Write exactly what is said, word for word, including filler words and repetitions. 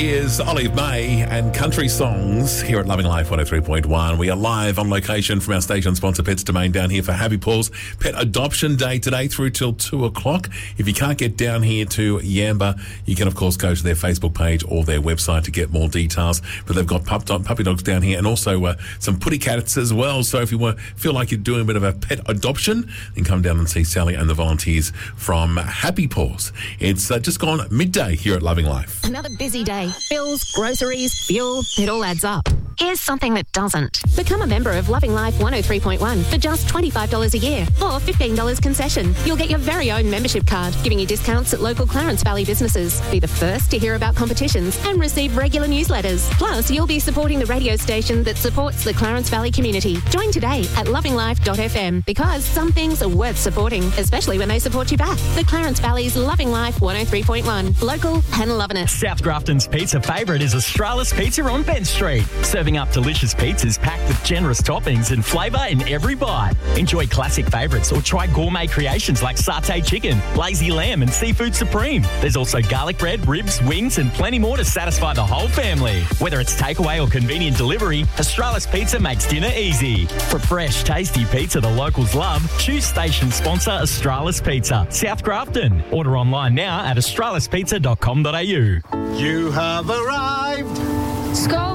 Is Olive May and Country Songs here at Loving Life one oh three point one. We are live on location from our station sponsor Pets Domain down here for Happy Paws Pet Adoption Day today through till two o'clock. If you can't get down here to Yamba, you can of course go to their Facebook page or their website to get more details. But they've got pup, puppy dogs down here and also uh, some putty cats as well. So if you uh, feel like you're doing a bit of a pet adoption, then come down and see Sally and the volunteers from Happy Paws. It's uh, just gone midday here at Loving Life. Another busy day. Bills, groceries, fuel, it all adds up. Here's something that doesn't. Become a member of Loving Life one oh three point one for just twenty-five dollars a year or fifteen dollars concession. You'll get your very own membership card, giving you discounts at local Clarence Valley businesses. Be the first to hear about competitions and receive regular newsletters. Plus, you'll be supporting the radio station that supports the Clarence Valley community. Join today at loving life dot f m because some things are worth supporting, especially when they support you back. The Clarence Valley's Loving Life one oh three point one. Local and loving it. South Grafton's pizza favourite is Australis Pizza on Bent Street. Serving up delicious pizzas packed with generous toppings and flavour in every bite. Enjoy classic favourites or try gourmet creations like satay chicken, lazy lamb and seafood supreme. There's also garlic bread, ribs, wings and plenty more to satisfy the whole family. Whether it's takeaway or convenient delivery, Australis Pizza makes dinner easy. For fresh, tasty pizza the locals love, choose station sponsor Australis Pizza, South Grafton. Order online now at australis pizza dot com dot a u. You have arrived. Skull